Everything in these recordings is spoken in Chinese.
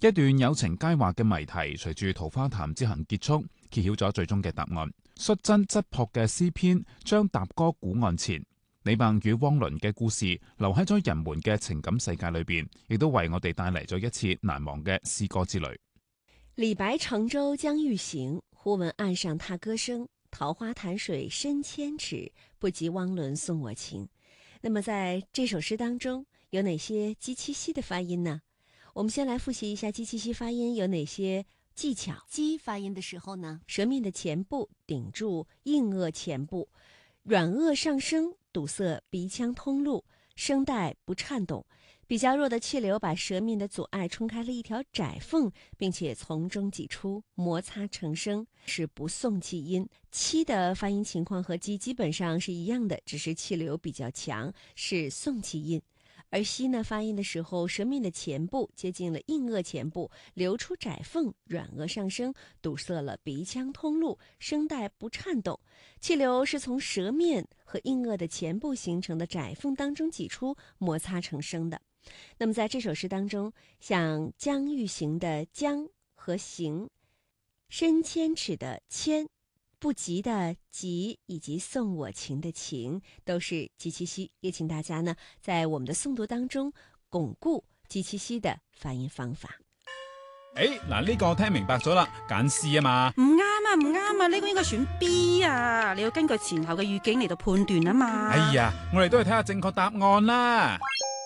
一段有情佳話嘅謎題，隨住桃花潭之行結束，揭曉咗最終嘅答案。率真質樸嘅詩篇將踏歌古岸前，李白與汪倫嘅故事留喺咗人們嘅情感世界裏邊，亦都為我哋帶嚟咗一次難忘嘅詩歌之旅。 李白乘舟將欲行，忽聞岸上踏歌聲。桃花潭水深千尺，不及汪倫送我情。那麼在這首詩當中，有哪些雞七西的發音呢？我們先來複習一下雞七西發音有哪些技巧。雞發音的時候呢，舌面的前部頂住硬腭前部，軟腭上升，堵塞鼻腔通路，聲帶不顫動。比較弱的氣流把舌面的阻礙衝開了一條窄縫，並且從中擠出，摩擦成聲，是不送氣音。七的發音情況和雞基本上是一樣的，只是氣流比較強，是送氣音。而西呢，發音的時候，舌面的前部接近了硬腭前部，流出窄縫，軟腭上升，堵塞了鼻腔通路，聲帶不顫動。氣流是從舌面和硬腭的前部形成的窄縫當中擠出，摩擦成聲的。那麼在這首詩當中，像將欲行的將和行，深千尺的千，不及的及，以及送我情的情，都是雞七西。也請大家呢在我們的誦讀當中鞏固雞七西的發音方法。 嗱，呢個我聽明白咗啦，揀 C 啊嘛。 唔啱啊，唔啱啊，呢個應該選 B 啊，你要根據前後嘅語境嚟到判斷啊嘛。 哎呀，我哋都係睇下正確答案啦。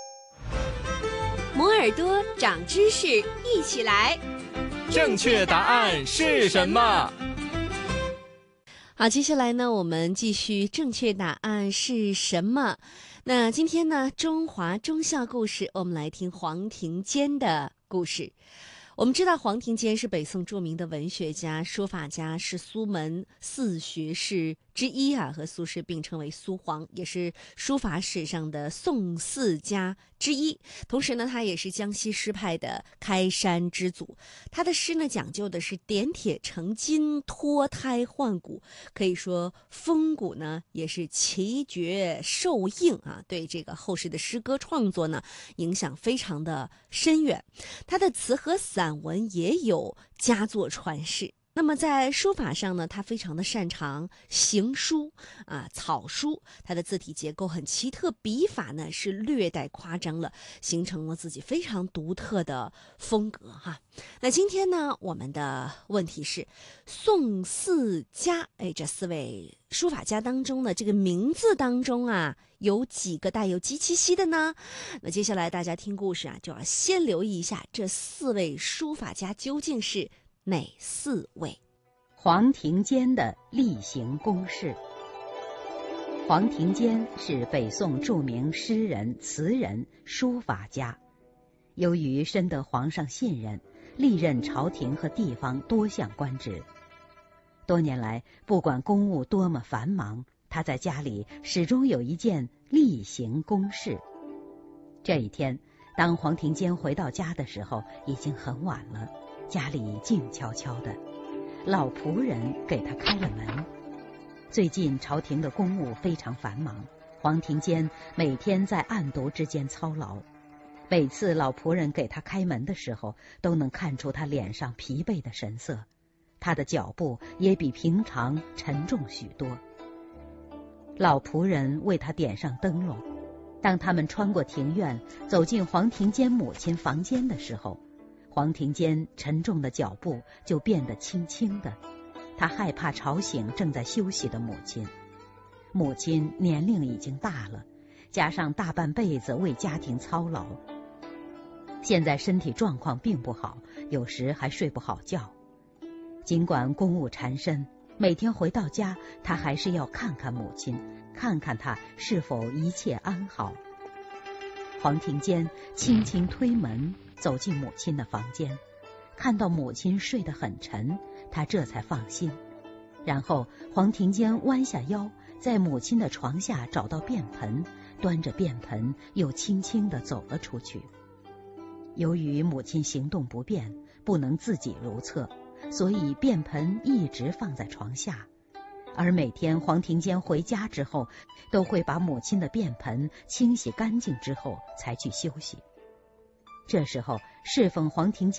摩耳朵長知識，一起來。 正確答案是什麼？ 好，接下來呢，我們繼續正確答案是什麼？那今天呢，中華忠孝故事，我們來聽黃庭堅的故事。我們知道黃庭堅是北宋著名的文學家、書法家，是蘇門四學士之一啊，和蘇軾並稱為蘇黃，也是書法史上的宋四家之一。同時呢，他也是江西詩派的開山之祖。他的詩呢，講究的是點鐵成金、脫胎換骨，可以說風骨呢也是奇絕受應啊，對這個後世的詩歌創作呢影響非常的深遠。他的詞和散文也有佳作傳世。那麼在書法上呢，他非常的擅長行書啊、草書，他的字體結構很奇特，筆法呢是略帶誇張了，形成了自己非常獨特的風格哈。那今天呢，我們的問題是宋四家，這四位書法家當中呢，這個名字當中啊，有幾個帶有雞七西的呢？那接下來大家聽故事啊，就要先留意一下這四位書法家究竟是哪四位？ 黃庭堅的例行公事。黃庭堅是北宋著名詩人、詞人、書法家。由於深得皇上信任，歷任朝廷和地方多項官職。多年來，不管公務多麼繁忙，他在家裡始終有一件例行公事。這一天，當黃庭堅回到家的時候，已經很晚了。家裡靜悄悄的，老僕人給他開了門。最近朝廷的公務非常繁忙，黃庭堅每天在案牘之間操勞。每次老僕人給他開門的時候，都能看出他臉上疲憊的神色，他的腳步也比平常沉重許多。老僕人為他點上燈籠，當他們穿過庭院，走進黃庭堅母親房間的時候，黃庭堅沉重的腳步就變得輕輕的，他害怕吵醒正在休息的母親。母親年齡已經大了，加上大半輩子為家庭操勞，現在身體狀況並不好，有時還睡不好覺。儘管公務纏身，每天回到家，他還是要看看母親，看看她是否一切安好。黃庭堅輕輕推門走進母親的房間，看到母親睡得很沉，他這才放心。然後黃庭堅彎下腰，在母親的床下找到便盆，端着便盆又輕輕地走了出去。由於母親行動不便，不能自己如廁，所以便盆一直放在床下。而每天黃庭堅回家之後，都會把母親的便盆清洗乾淨之後才去休息。這時候侍奉黃庭堅